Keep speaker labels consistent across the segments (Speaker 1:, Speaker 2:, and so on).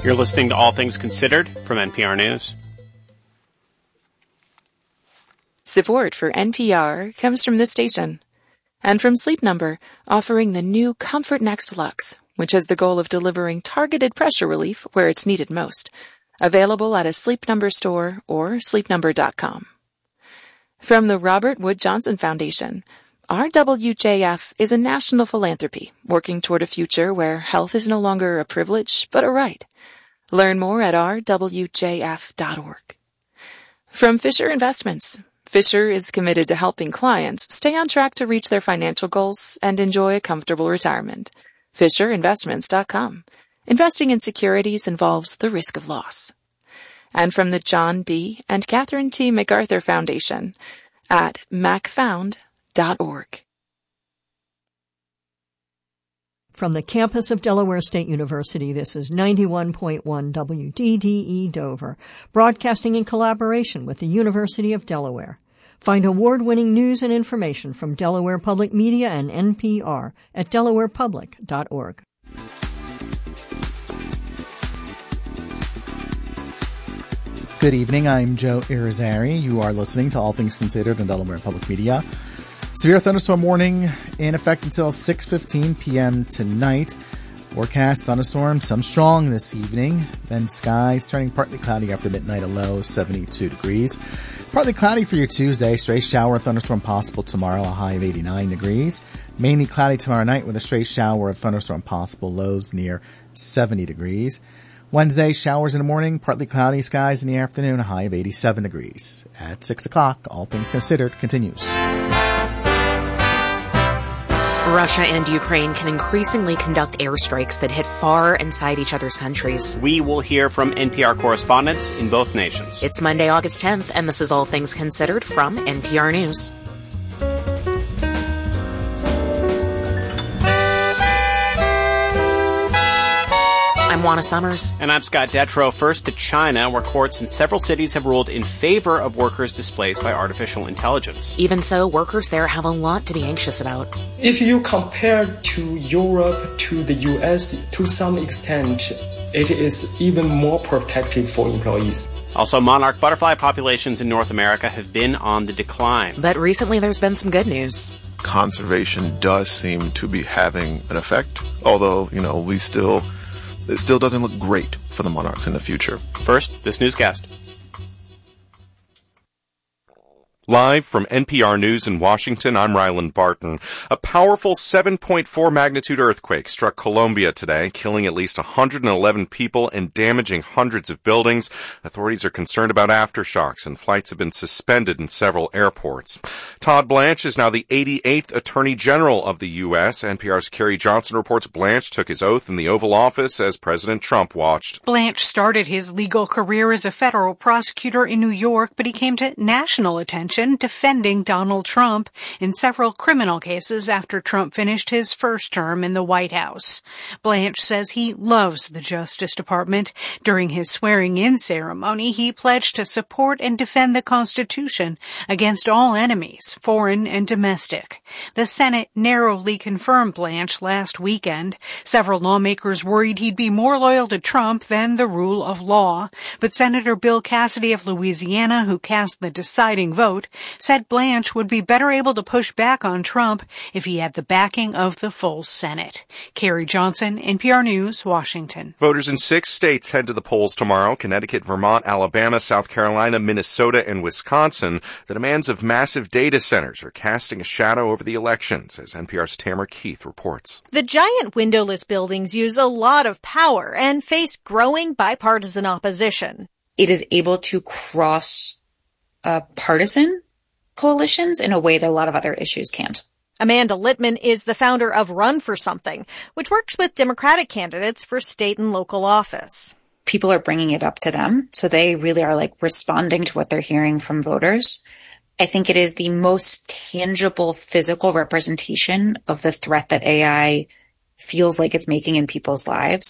Speaker 1: You're listening to All Things Considered from NPR News.
Speaker 2: Support for NPR comes from this station and from Sleep Number, offering the new Comfort Next Luxe, which has the goal of delivering targeted pressure relief where it's needed most. Available at a Sleep Number store or sleepnumber.com. From the Robert Wood Johnson Foundation, RWJF is a national philanthropy working toward a future where health is no longer a privilege but a right. Learn more at rwjf.org. From Fisher Investments, Fisher is committed to helping clients stay on track to reach their financial goals and enjoy a comfortable retirement. FisherInvestments.com. Investing in securities involves the risk of loss. And from the John D. and Catherine T. MacArthur Foundation at macfound.org.
Speaker 3: From the campus of Delaware State University, this is 91.1 WDDE Dover, broadcasting in collaboration with the University of Delaware. Find award-winning news and information from Delaware Public Media and NPR at delawarepublic.org.
Speaker 4: Good evening, I'm Joe Irizarry. You are listening to All Things Considered on Delaware Public Media. Severe thunderstorm warning in effect until 6:15 p.m. tonight. Forecast thunderstorms, some strong this evening. Then skies turning partly cloudy after midnight, a low 72 degrees. Partly cloudy for your Tuesday. Stray shower thunderstorm possible tomorrow, a high of 89 degrees. Mainly cloudy tomorrow night with a stray shower thunderstorm possible, lows near 70 degrees. Wednesday, showers in the morning, partly cloudy skies in the afternoon, a high of 87 degrees. At 6 o'clock, All Things Considered continues.
Speaker 5: Russia and Ukraine can increasingly conduct airstrikes that hit far inside each other's countries.
Speaker 1: We will hear from NPR correspondents in both nations.
Speaker 5: It's Monday, August 10th, and this is All Things Considered from NPR News. I'm Juana Summers.
Speaker 1: And I'm Scott Detrow. First to China, where courts in several cities have ruled in favor of workers displaced by artificial intelligence.
Speaker 5: Even so, workers there have a lot to be anxious about.
Speaker 6: If you compare to Europe, to the US, to some extent, it is even more protective for employees.
Speaker 1: Also, monarch butterfly populations in North America have been on the decline.
Speaker 5: But recently there's been some good news.
Speaker 7: Conservation does seem to be having an effect, although, it still doesn't look great for the monarchs in the future.
Speaker 1: First, this newscast.
Speaker 8: Live from NPR News in Washington, I'm Ryland Barton. A powerful 7.4 magnitude earthquake struck Colombia today, killing at least 111 people and damaging hundreds of buildings. Authorities are concerned about aftershocks, and flights have been suspended in several airports. Todd Blanche is now the 88th Attorney General of the U.S. NPR's Carrie Johnson reports Blanche took his oath in the Oval Office as President Trump watched.
Speaker 9: Blanche started his legal career as a federal prosecutor in New York, but he came to national attention defending Donald Trump in several criminal cases after Trump finished his first term in the White House. Blanche says he loves the Justice Department. During his swearing-in ceremony, he pledged to support and defend the Constitution against all enemies, foreign and domestic. The Senate narrowly confirmed Blanche last weekend. Several lawmakers worried he'd be more loyal to Trump than the rule of law. But Senator Bill Cassidy of Louisiana, who cast the deciding vote, said Blanche would be better able to push back on Trump if he had the backing of the full Senate. Carrie Johnson, NPR News, Washington.
Speaker 8: Voters in 6 states head to the polls tomorrow: Connecticut, Vermont, Alabama, South Carolina, Minnesota, and Wisconsin. The demands of massive data centers are casting a shadow over the elections, as NPR's Tamara Keith reports.
Speaker 10: The giant windowless buildings use a lot of power and face growing bipartisan opposition.
Speaker 11: It is able to cross partisan coalitions in a way that a lot of other issues can't.
Speaker 10: Amanda Littman is the founder of Run for Something, which works with Democratic candidates for state and local office.
Speaker 11: People are bringing it up to them, so they really are responding to what they're hearing from voters. I think it is the most tangible physical representation of the threat that AI feels like it's making in people's lives.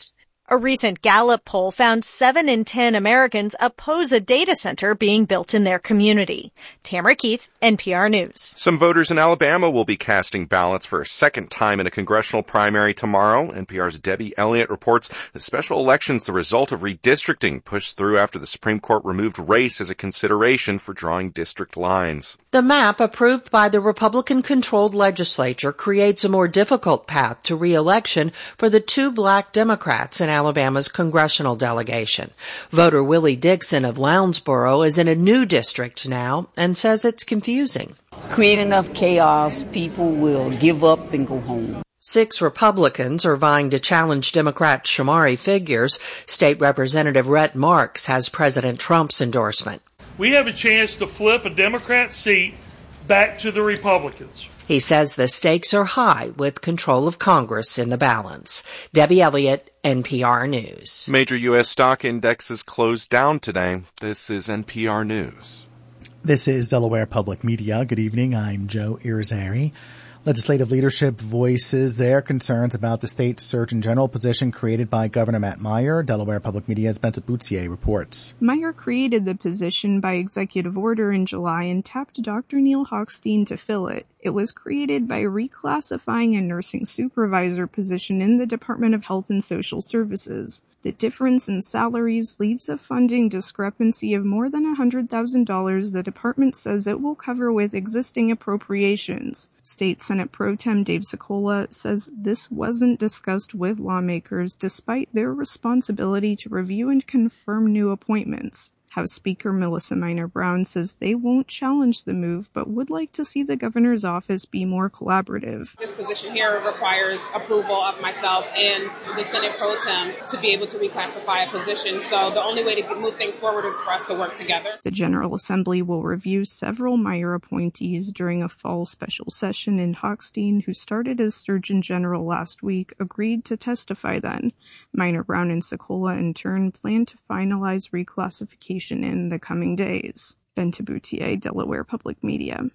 Speaker 10: A recent Gallup poll found 7 in 10 Americans oppose a data center being built in their community. Tamara Keith, NPR News.
Speaker 8: Some voters in Alabama will be casting ballots for a second time in a congressional primary tomorrow. NPR's Debbie Elliott reports the special election's the result of redistricting pushed through after the Supreme Court removed race as a consideration for drawing district lines.
Speaker 12: The map approved by the Republican-controlled legislature creates a more difficult path to re-election for the 2 black Democrats in Alabama's congressional delegation. Voter Willie Dixon of Lounsboro is in a new district now and says it's confusing.
Speaker 13: Create enough chaos, people will give up and go home.
Speaker 12: 6 Republicans are vying to challenge Democrat Shamari figures. State Representative Rhett Marks has President Trump's endorsement.
Speaker 14: We have a chance to flip a Democrat seat back to the Republicans.
Speaker 12: He says the stakes are high with control of Congress in the balance. Debbie Elliott, NPR News.
Speaker 8: Major U.S. stock indexes closed down today. This is NPR News.
Speaker 4: This is Delaware Public Media. Good evening. I'm Joe Irizarry. Legislative leadership voices their concerns about the state surgeon general position created by Governor Matt Meyer. Delaware Public Media's Bente Boutier reports.
Speaker 15: Meyer created the position by executive order in July and tapped Dr. Neil Hochstein to fill it. It was created by reclassifying a nursing supervisor position in the Department of Health and Social Services. The difference in salaries leaves a funding discrepancy of more than $100,000 the department says it will cover with existing appropriations. State Senate Pro Tem Dave Sikola says this wasn't discussed with lawmakers despite their responsibility to review and confirm new appointments. House Speaker Melissa Minor Brown says they won't challenge the move, but would like to see the governor's office be more collaborative.
Speaker 16: This position here requires approval of myself and the Senate Pro Tem to be able to reclassify a position. So the only way to move things forward is for us to work together.
Speaker 15: The General Assembly will review several Meyer appointees during a fall special session, and Hochstein, who started as Surgeon General last week, agreed to testify then. Minor Brown and Sikola, in turn, plan to finalize reclassification in the coming days. Bente Boutier, Delaware Public Media.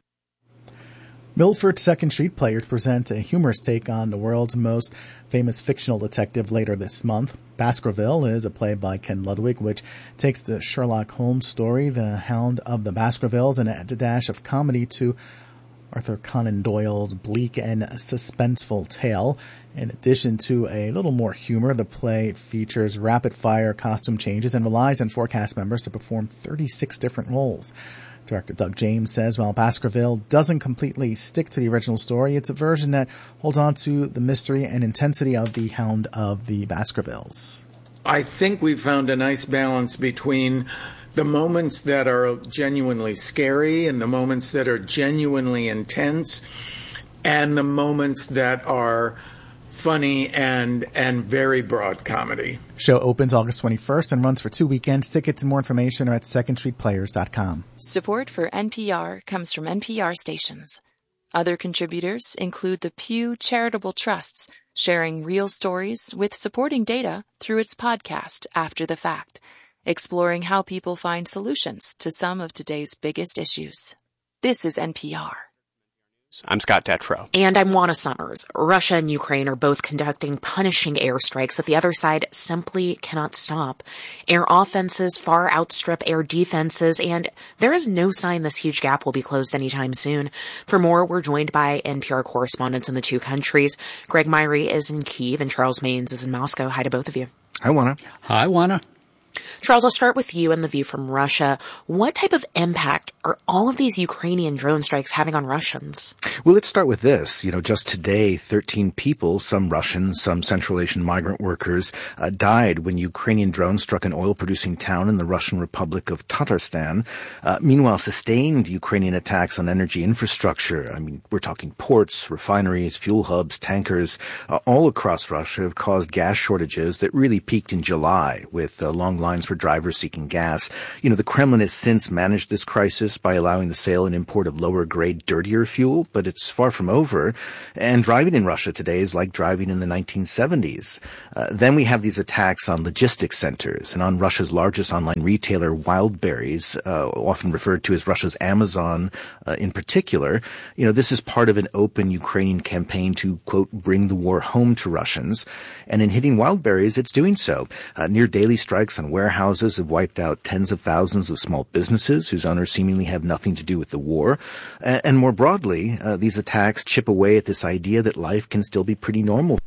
Speaker 4: Milford's Second Street Players present a humorous take on the world's most famous fictional detective later this month. Baskerville is a play by Ken Ludwig, which takes the Sherlock Holmes story, The Hound of the Baskervilles, and adds a dash of comedy to Arthur Conan Doyle's bleak and suspenseful tale. In addition to a little more humor, the play features rapid-fire costume changes and relies on 4 cast members to perform 36 different roles. Director Doug James says while Baskerville doesn't completely stick to the original story, it's a version that holds on to the mystery and intensity of The Hound of the Baskervilles.
Speaker 17: I think we've found a nice balance between the moments that are genuinely scary and the moments that are genuinely intense and the moments that are funny and very broad comedy.
Speaker 4: Show opens August 21st and runs for 2 weekends. Tickets and more information are at secondstreetplayers.com.
Speaker 2: Support for NPR comes from NPR stations. Other contributors include the Pew Charitable Trusts, sharing real stories with supporting data through its podcast, After the Fact, exploring how people find solutions to some of today's biggest issues. This is NPR.
Speaker 1: I'm Scott Detrow.
Speaker 5: And I'm Juana Summers. Russia and Ukraine are both conducting punishing airstrikes that the other side simply cannot stop. Air offenses far outstrip air defenses, and there is no sign this huge gap will be closed anytime soon. For more, we're joined by NPR correspondents in the 2 countries. Greg Myrie is in Kyiv and Charles Maynes is in Moscow. Hi to both of you.
Speaker 18: Hi, Juana.
Speaker 19: Hi, Juana.
Speaker 5: Charles, I'll start with you and the view from Russia. What type of impact are all of these Ukrainian drone strikes having on Russians?
Speaker 18: Well, let's start with this. Just today, 13 people, some Russians, some Central Asian migrant workers, died when Ukrainian drones struck an oil-producing town in the Russian Republic of Tatarstan. Meanwhile, sustained Ukrainian attacks on energy infrastructure, we're talking ports, refineries, fuel hubs, tankers, all across Russia have caused gas shortages that really peaked in July with long lines for drivers seeking gas. The Kremlin has since managed this crisis by allowing the sale and import of lower-grade, dirtier fuel, but it's far from over. And driving in Russia today is like driving in the 1970s. Then we have these attacks on logistics centers and on Russia's largest online retailer, Wildberries, often referred to as Russia's Amazon in particular. This is part of an open Ukrainian campaign to, quote, bring the war home to Russians. And in hitting Wildberries, it's doing so. Near daily strikes on warehouses have wiped out tens of thousands of small businesses whose owners seemingly have nothing to do with the war. And more broadly, these attacks chip away at this idea that life can still be pretty normal